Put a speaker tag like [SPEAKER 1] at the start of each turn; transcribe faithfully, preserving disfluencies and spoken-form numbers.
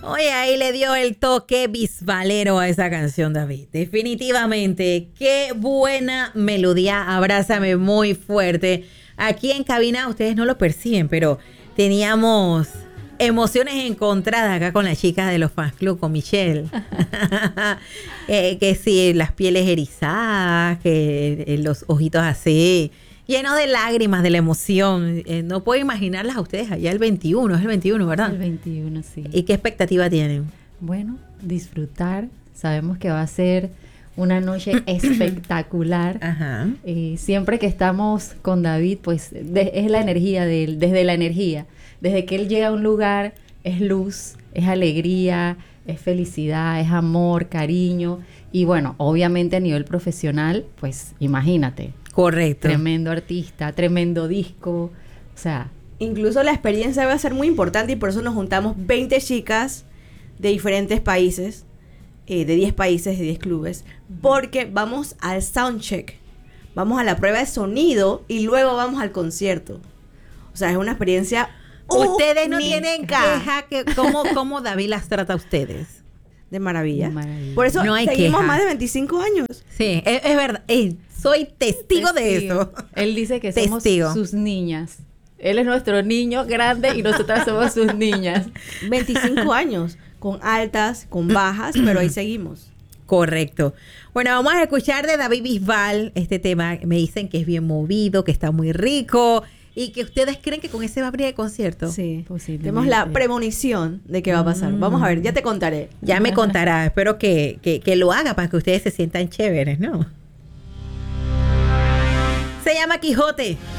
[SPEAKER 1] Oye, ahí le dio el toque bisbalero a esa canción, David. Definitivamente, qué buena melodía. Abrázame muy fuerte. Aquí en cabina, ustedes no lo perciben, pero teníamos emociones encontradas acá con las chicas de los fans club, con Michelle. eh, que sí, las pieles erizadas, que eh, los ojitos así, llenos de lágrimas, de la emoción. Eh, no puedo imaginarlas a ustedes allá el veintiuno, es el veintiuno, ¿verdad?
[SPEAKER 2] El veintiuno, sí.
[SPEAKER 1] ¿Y qué expectativa tienen?
[SPEAKER 2] Bueno, disfrutar. Sabemos que va a ser una noche espectacular.
[SPEAKER 1] Ajá.
[SPEAKER 2] Eh, siempre que estamos con David, pues de, es la energía de él, desde la energía. Desde que él llega a un lugar, es luz, es alegría, es felicidad, es amor, cariño. Y bueno, obviamente a nivel profesional, pues imagínate.
[SPEAKER 1] Correcto.
[SPEAKER 2] Tremendo artista, tremendo disco. O sea,
[SPEAKER 3] incluso la experiencia va a ser muy importante y por eso nos juntamos veinte chicas de diferentes países, eh, de diez países, de diez clubes, porque vamos al soundcheck, vamos a la prueba de sonido y luego vamos al concierto. O sea, es una experiencia
[SPEAKER 1] Ustedes no
[SPEAKER 3] única.
[SPEAKER 1] tienen queja que cómo, cómo David las trata a ustedes.
[SPEAKER 3] De maravilla.
[SPEAKER 2] De maravilla.
[SPEAKER 3] Por eso
[SPEAKER 1] No hay
[SPEAKER 3] seguimos
[SPEAKER 1] queja.
[SPEAKER 3] más de veinticinco años.
[SPEAKER 1] Sí, es, es verdad. Eh, soy testigo, de eso.
[SPEAKER 2] Él dice que somos
[SPEAKER 1] Testigo.
[SPEAKER 2] sus niñas. Él es nuestro niño grande y nosotras somos sus niñas.
[SPEAKER 3] veinticinco años, con altas, con bajas, pero ahí seguimos.
[SPEAKER 1] Correcto. Bueno, vamos a escuchar de David Bisbal este tema. Me dicen que es bien movido, que está muy rico y que ustedes creen que con ese va a abrir el concierto.
[SPEAKER 3] Sí,
[SPEAKER 2] Posiblemente.
[SPEAKER 3] tenemos la premonición de que va a pasar.
[SPEAKER 1] Mm.
[SPEAKER 3] Vamos a ver, ya te contaré.
[SPEAKER 1] Ya me contará. Espero que, que, que lo haga para que ustedes se sientan chéveres, ¿no? Se llama Quijote.